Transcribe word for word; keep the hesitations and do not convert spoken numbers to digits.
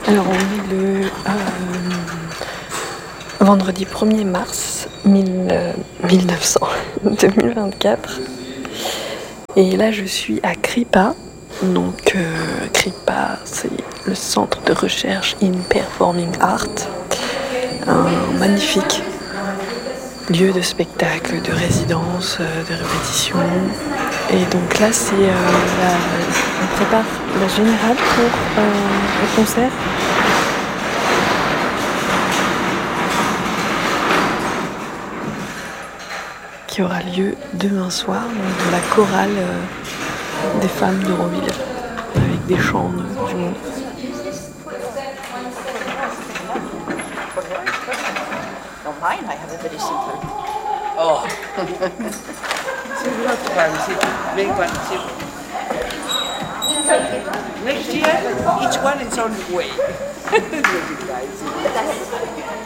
Alors on est le euh, vendredi premier mars mille, euh, mille neuf cents, deux mille vingt-quatre et là je suis à Kripa. Donc euh, Kripa, c'est le centre de recherche in performing art, un magnifique lieu de spectacle, de résidence, de répétition. Et donc là, c'est euh, la, on prépare la générale pour euh, le concert. Qui aura lieu demain soir, donc de la chorale euh, des femmes d'Auroville, avec des chants euh, du monde. Mine, I have a very simple. Oh. So you have to fancy, very fancy. Next year, each one its own way. Very nice.